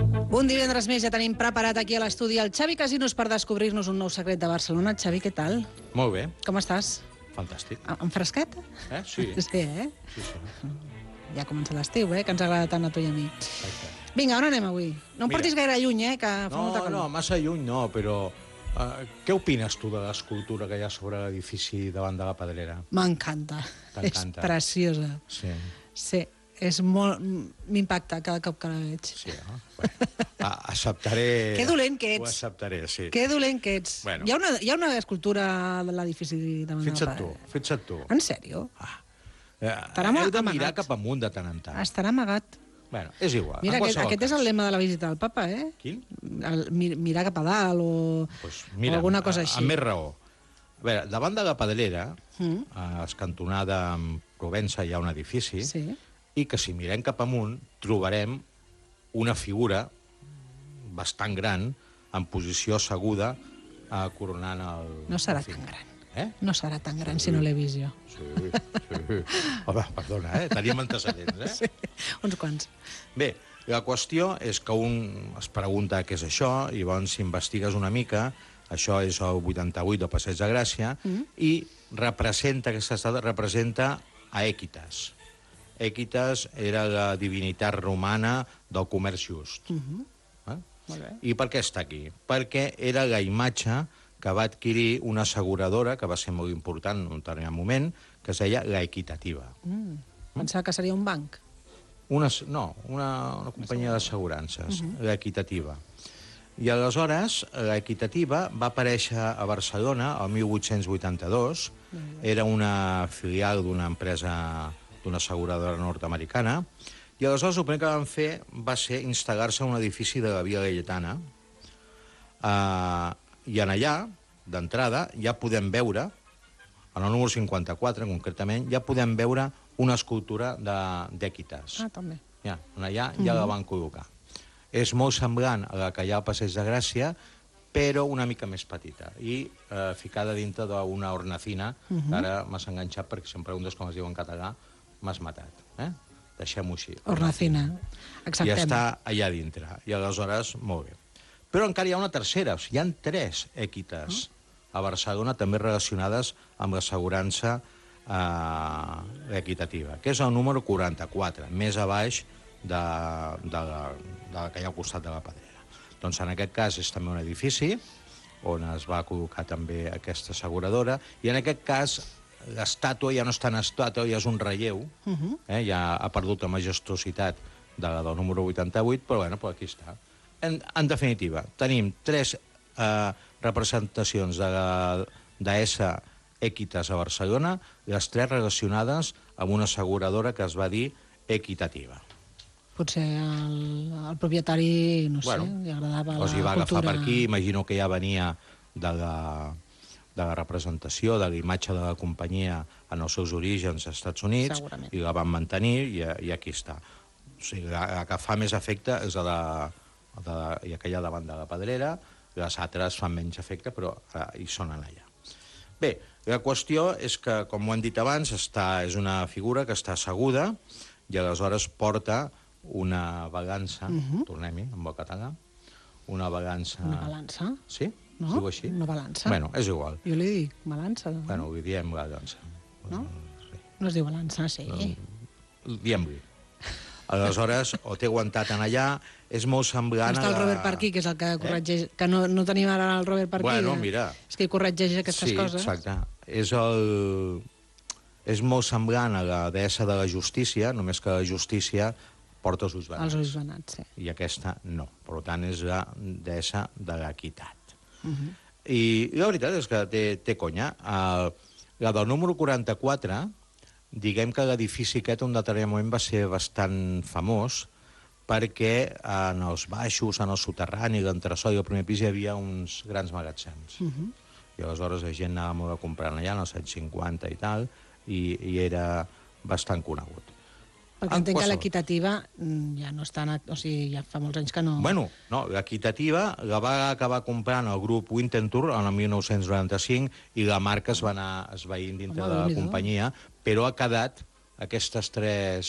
Un divendres més ja tenim preparat aquí a l'estudi el Xavi Casinos per descobrir-nos un nou secret de Barcelona. Xavi, què tal? Molt bé, Com estàs? fantàstic. En fresquet? Sí. Sí, eh? Sí. Ja comença l'estiu, que ens agrada tant a tu i a mi. Perfecte. Vinga, on anem avui? No em portis gaire lluny, que fa molta calor. No, massa lluny no, però què opines tu de l'escultura que hi ha sobre l'edifici davant de la Pedrera? M'encanta. És T'encanta? preciosa. Sí. Sí, és molt... M'impacta cada cop que la veig. Sí, no? Bueno, acceptaré... Que dolent que ets. Ho acceptaré, sí. Que dolent que ets. Bueno. Hi ha una escultura de l'edifici davant de la Fixa't tu. En sèrio? Estarà Heu de mirar amagat. cap amunt de tant en tant. Estarà amagat. Bueno, és igual. Mira, en qualsevol aquest és cas. el lema de la visita del papa, eh? Quin? Mirar cap a dalt o alguna cosa així. Amb més raó. A veure, davant de la Pedrera, escantonada amb Provença, hi ha un edifici, Sí. i que si mirem cap amunt trobarem una figura bastant gran, en posició asseguda, coronant el... No serà el tan fill. gran. Eh? No serà tan gran si no l'he vist jo. Sí. Home, perdona, teníem antecedents, Sí, uns quants. Bé, la qüestió és que un es pregunta què és això, i llavors si investigues una mica, això és el 88 del Passeig de Gràcia, i representa, aquesta estada representa a Èquitas. Èquitas era la divinitat romana del comerç just. Molt bé. I per què està aquí? Perquè era la imatge que va adquirir una asseguradora, que va ser molt important en un determinat moment, que es deia la Equitativa. Pensava que seria un banc. Una companyia d'assegurances, l'Equitativa. I aleshores, l'Equitativa va aparèixer a Barcelona el 1882, era una filial d'una empresa, d'una asseguradora nord-americana, i aleshores el primer que van fer va ser instal·lar-se en un edifici de la Via Laietana, i en allà, d'entrada, ja podem veure, en el número 54 concretament, ja podem veure una escultura d'Èquitas. També. Ja, allà ja la van col·locar. És molt semblant a la que hi ha al Passeig de Gràcia, però una mica més petita, i ficada dintre d'una hornacina, que ara m'has enganxat perquè si em preguntes com es diu en català, m'has matat. Deixem-ho així. Hornacina. I Acceptem. està allà dintre. I aleshores, molt bé. Però encara hi ha una tercera. O sigui, hi ha 3 Èquitas a Barcelona també relacionades amb l'assegurança equitativa, que és el número 44, més a baix de la que hi ha al costat de la Pedrera. Doncs en aquest cas és també un edifici on es va col·locar també aquesta asseguradora, i en aquest cas l'estàtua ja no és tan estàtua, ja és un relleu, ja ha perdut la majestuositat del número 88, però bueno, aquí està. En definitiva, tenim 3 representacions de la deessa Èquitas a Barcelona, les 3 relacionades amb una asseguradora que es va dir Equitativa. Potser el propietari, no sé, li agradava la cultura. Els hi va agafar per aquí, imagino que ja venia de la representació, de l'imatge de la companyia en els seus orígens als Estats Units, i la van mantenir, i aquí està. O sigui, la que fa més efecte és aquella davant de la Pedrera, les altres fan menys efecte, però hi són allà. Bé, la qüestió és que, com ho hem dit abans, és una figura que està asseguda i aleshores porta una balança, tornem-hi, en el català, una balança... Una balança? Sí? No? Es diu així? Una balança. Bueno, és igual. Jo li dic balança. Bueno, li diem balança. No? No es diu balança, sí. Diem-li. Aleshores, ho té aguantat en allà, és molt semblant a... Està el Robert Parquí, que és el que corregeix... Que no tenim ara el Robert Parquí. Bueno, mira. És que corregeix aquestes coses. Sí, exacte. És molt semblant a la deessa de la justícia, només que la justícia porta els ulls venats. Els ulls venats, sí. I aquesta no. Per tant, és la deessa de l'equitat. I la veritat és que té conya. La del número 44, diguem que l'edifici aquest un determinat moment va ser bastant famós perquè en els baixos, en el soterrani, l'entresòl i el primer pis hi havia uns grans magatzems. I aleshores la gent anava molt a comprar allà, en els anys 50 i tal, i era bastant conegut. Perquè entenc que l'equitativa ja no està... O sigui, ja fa molts anys que no... Bueno, no, l'equitativa la va acabar comprant el grup Winterthur en el 1995 i la marca es va anar esvaint dintre de la companyia, però ha quedat aquestes 3